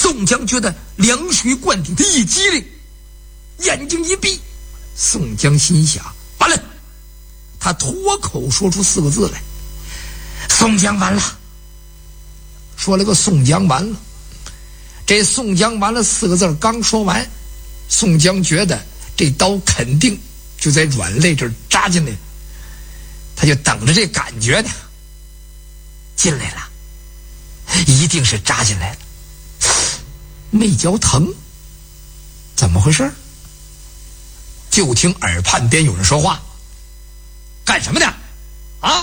宋江觉得凉水灌顶，他一激灵，眼睛一闭。宋江心想：完了！他脱口说出4个字来：宋江完了。说了个宋江完了。这宋江完了4个字刚说完，宋江觉得这刀肯定就在软肋这儿扎进来，他就等着这感觉呢。进来了，一定是扎进来了，没觉疼，怎么回事？就听耳畔边有人说话：干什么的啊？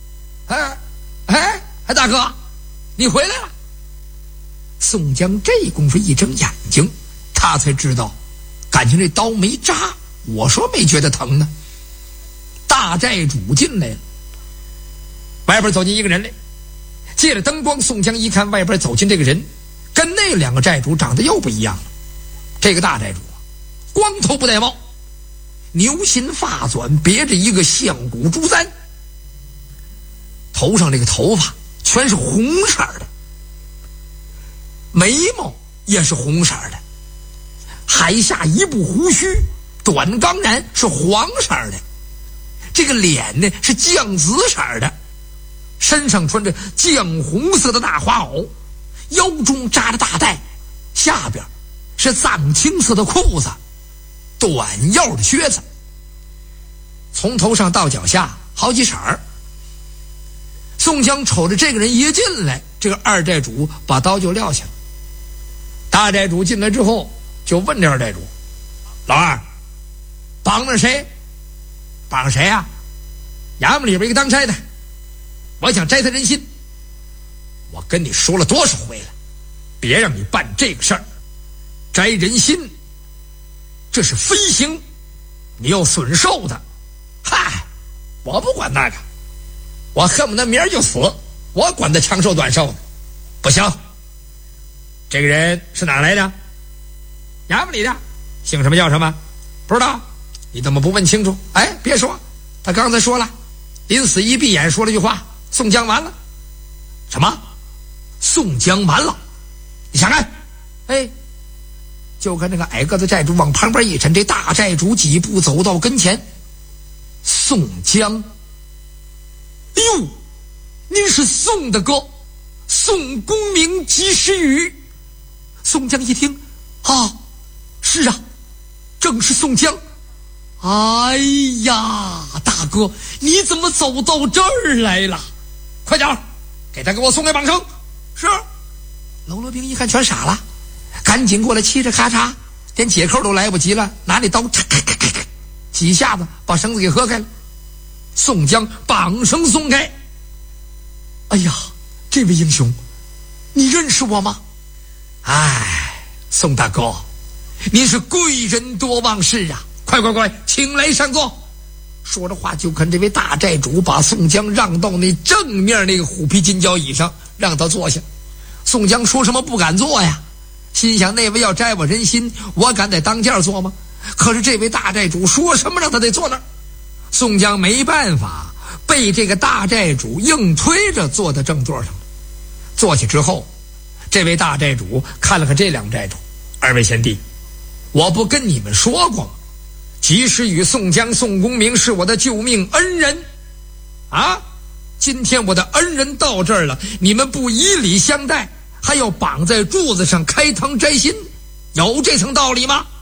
大哥，你回来了。宋江这功夫一睁眼睛，他才知道感情这刀没扎，我说没觉得疼呢。大寨主进来了，外边走进一个人来，借着灯光，宋江一看外边走进这个人，跟那2个寨主长得又不一样了。这个大寨主光头不带帽，牛心发短，别着一个象骨珠簪，头上这个头发全是红色的，眉毛也是红色的，海下一部胡须短刚然是黄色的，这个脸呢是酱紫色的，身上穿着酱红色的大花袄，腰中扎着大带，下边是藏青色的裤子，短腰的靴子，从头上到脚下好几色儿。宋江瞅着这个人一进来，这个2寨主把刀就撂下了。大寨主进来之后就问这2寨主：老二，绑着谁？绑谁啊？衙门里边一个当差的，我想摘他人心。我跟你说了多少回了，别让你办这个事儿，摘人心这是飞行，你要损寿的。嗨，我不管那个，我恨不得明儿就死，我管他长寿短寿的。不行，这个人是哪来的？衙门里的，姓什么叫什么？不知道？你怎么不问清楚？哎，别说，他刚才说了，临死一闭眼说了句话：宋江完了。什么？宋江完了？你想看？哎，就看那个矮个子寨主往旁边一沉，这大寨主几步走到跟前。宋江，哟，您是宋大哥，宋公明及时雨。宋江一听，啊，是啊，正是宋江。哎呀，大哥，你怎么走到这儿来了？快点给他给我送给绑绳。是。喽啰兵一看全傻了，赶紧过来，嘁哧咔嚓，连解扣都来不及了，拿那刀几下子把绳子给合开了。宋江绑绳松开。哎呀，这位英雄，你认识我吗？哎，宋大哥，您是贵人多忘事啊！快，请来上座。说着话，就看这位大寨主把宋江让到那正面那个虎皮金交椅上，让他坐下。宋江说什么不敢坐呀，心想那位要摘我人心，我敢在当间坐吗？可是这位大寨主说什么让他得坐那儿，宋江没办法，被这个大寨主硬推着坐在正座上了。坐下之后，这位大寨主看了看这2寨主：二位贤弟，我不跟你们说过吗？及时雨宋江宋公明是我的救命恩人啊！今天我的恩人到这儿了，你们不以礼相待，还要绑在柱子上开膛摘心，有这层道理吗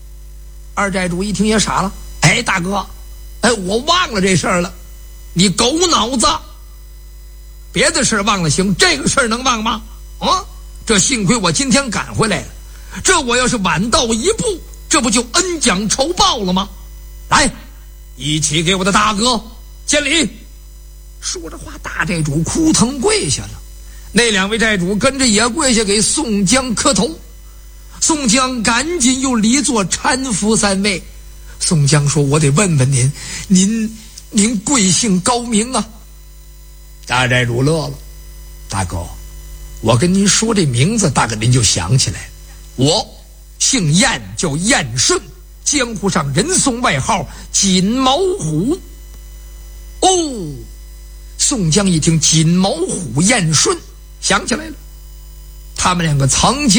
？2寨主一听也傻了。哎，大哥，哎，我忘了这事儿了。你狗脑子，别的事儿忘了行，这个事儿能忘吗？啊，这幸亏我今天赶回来了，这我要是晚到一步，这不就恩将仇报了吗？来，一起给我的大哥见礼。说着话，大寨主哭疼跪下了，那2位寨主跟着也跪下给宋江磕头。宋江赶紧又离座搀扶3位。宋江说：我得问问您贵姓高明啊？大寨主乐了：大哥，我跟您说这名字，大概您就想起来，我姓燕，叫燕顺，江湖上人送外号锦毛虎。哦，宋江一听锦毛虎燕顺，想起来了，他们2个曾经